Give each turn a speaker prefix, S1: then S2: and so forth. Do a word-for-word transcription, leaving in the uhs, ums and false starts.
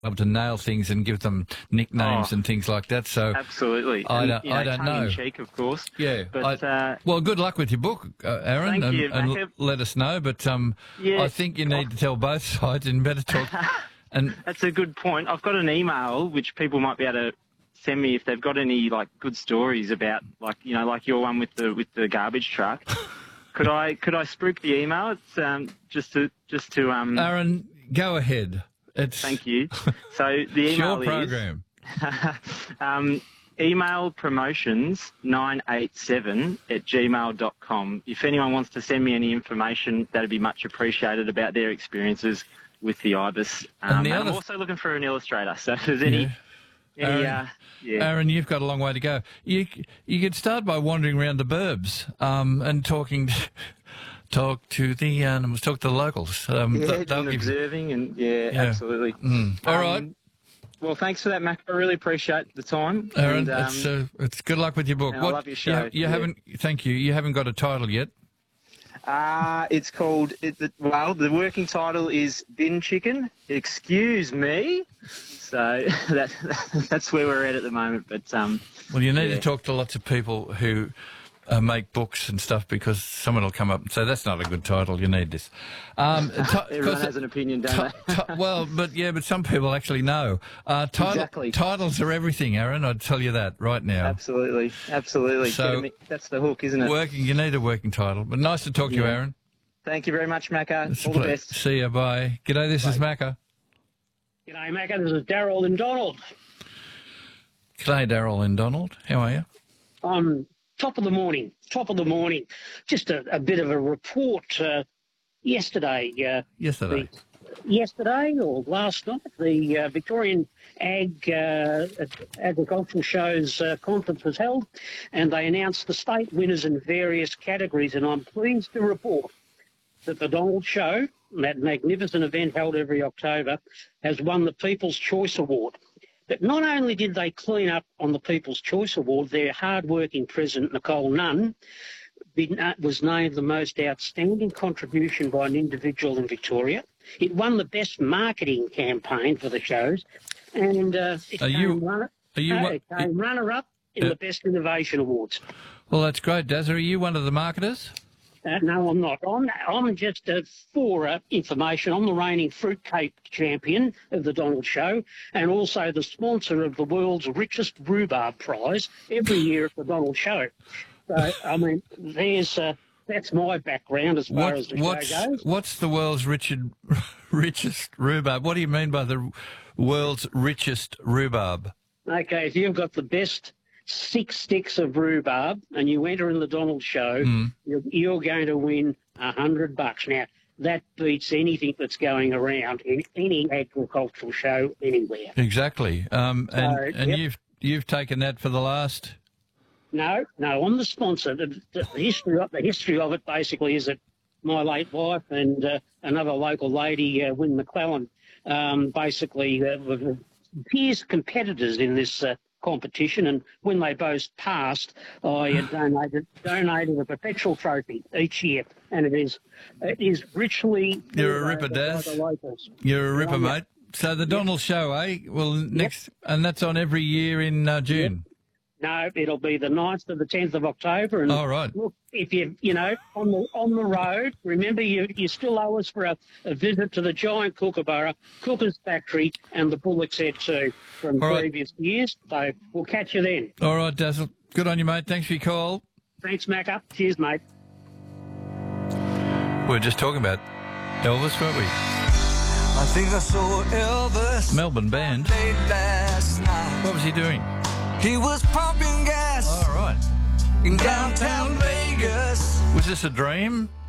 S1: able to nail things and give them nicknames
S2: Oh,
S1: and things like that. So
S2: absolutely.
S1: I
S2: And,
S1: don't,
S2: you know,
S1: I don't
S2: tongue
S1: know.
S2: in cheek, of course.
S1: Yeah.
S2: But,
S1: I,
S2: uh,
S1: well, good luck with your book, uh, Aaron,
S2: Thank
S1: and,
S2: you,
S1: and
S2: Mac.
S1: l- let us know. But um,
S2: Yeah.
S1: I think you need to tell both sides and better talk. And
S2: That's a good point. I've got an email which people might be able to send me if they've got any like good stories about, like you know, like your one with the with the garbage truck. could I could I spruik the email? It's um just to just to um.
S1: Aaron, go ahead. It's
S2: Thank you. So the
S1: it's
S2: email
S1: your program.
S2: is um, email promotions nine eight seven at gmail dot com. If anyone wants to send me any information, that'd be much appreciated about their experiences with the Ibis. Um,
S1: And the
S2: and
S1: other-
S2: I'm also looking for an illustrator. So if there's any,
S1: Yeah.
S2: any
S1: Aaron,
S2: uh, yeah.
S1: Aaron, you've got a long way to go. You you could start by wandering around the burbs um, and talking, talk to the animals, talk to the locals. Um,
S2: Yeah,
S1: th- they'll
S2: and
S1: give you-
S2: observing and yeah,
S1: Yeah.
S2: absolutely.
S1: Mm. All
S2: Um,
S1: right,
S2: Well, thanks for that, Mac. I really appreciate the time.
S1: Aaron.
S2: and, um,
S1: it's uh, it's good luck with your book.
S2: and I love your show,
S1: You, you
S2: yeah.
S1: haven't. Thank you. You haven't got a title yet.
S2: Uh, it's called, it, the, well, the working title is Bin Chicken. Excuse me. So that, that's where we're at at the moment. But um,
S1: Well, you need
S2: Yeah.
S1: to talk to lots of people who uh, make books and stuff because someone will come up and say that's not a good title. You need this. Um, ti-
S2: everyone
S1: 'cause
S2: has an opinion, don't
S1: ti- ti- well, but yeah, but some people actually know. Uh, title,
S2: Exactly.
S1: Titles are everything, Aaron. I'd tell you that right now.
S2: they? Absolutely. Absolutely.
S1: So-
S2: Get me- that's the hook, isn't it?
S1: Working, you need a working title. But nice to talk to you,
S2: Yeah.
S1: Aaron.
S2: Thank you very much, Macca.
S1: It's a
S2: All the
S1: ple-
S2: best.
S1: See you. Bye. G'day. This is Macca.
S3: G'day, Macca. This is Daryl and Donald.
S1: G'day, Daryl and Donald. How are you?
S3: Um, top of the morning. Top of the morning. Just a, a bit of a report. Uh, yesterday, uh,
S1: Yesterday.
S3: yesterday or last night, the uh, Victorian Ag uh, Agricultural Show's uh, conference was held, and they announced the state winners in various categories. And I'm pleased to report that the Donald Show, that magnificent event held every October, has won the People's Choice Award. But not only did they clean up on the People's Choice Award, their hard-working president, Nicole Nunn, been- uh, was named the most outstanding contribution by an individual in Victoria. It won the best marketing campaign for the shows, and uh, it
S1: Are
S3: came,
S1: you-
S3: runner,
S1: are you
S3: uh,
S1: one-
S3: it came runner-up in
S1: Yeah.
S3: the Best Innovation Awards.
S1: Well, that's great, Daz. Are you one of the marketers?
S3: Uh, no, I'm not. I'm, I'm just uh, for uh, information. I'm the reigning fruitcake champion of the Donald Show and also the sponsor of the world's richest rhubarb prize every year at the Donald Show. So, I mean, there's uh, that's my background as far
S1: What,
S3: as the
S1: what's,
S3: show goes.
S1: what's the world's richard, richest rhubarb? What do you mean by the world's richest rhubarb?
S3: Okay, if you've got the best six sticks of rhubarb and you enter in the Donald Show,
S1: Mm.
S3: you're, you're going to win a hundred bucks. Now, that beats anything that's going around in any agricultural show anywhere.
S1: Exactly. Um, and
S3: So,
S1: and
S3: yep.
S1: you've you've taken that for the last.
S3: No, no, I'm the sponsor. The, the, the history of the history of it basically is that my late wife and uh, another local lady, uh, Wynne McClellan, um, basically uh, were peers competitors in this uh, competition, and when they both passed, I uh, donated donated a perpetual trophy each year, and it is it is richly
S1: You're a
S3: uh,
S1: ripper,
S3: by
S1: Daz.
S3: the locals.
S1: You're a ripper,
S3: Yeah.
S1: mate. So the Donald Show, eh? Well, next, and that's on every year in uh, June.
S3: No, it'll be the ninth to the tenth of October. And
S1: All right.
S3: look, if you you know on the on the road, remember you you still owe us for a, a visit to the giant Kookaburra Cookers Factory and the Bullock's Head too from
S1: All right.
S3: previous years. So we'll catch you then.
S1: All right, Dazzle. Good on you, mate. Thanks for your call.
S3: Thanks, Macca. Cheers, mate.
S1: We were just talking about Elvis, weren't we?
S4: I think I saw Elvis
S1: Melbourne band.
S4: late last night.
S1: What was he doing?
S4: He was pumping gas
S1: All right.
S4: in downtown Vegas.
S1: Was this a dream?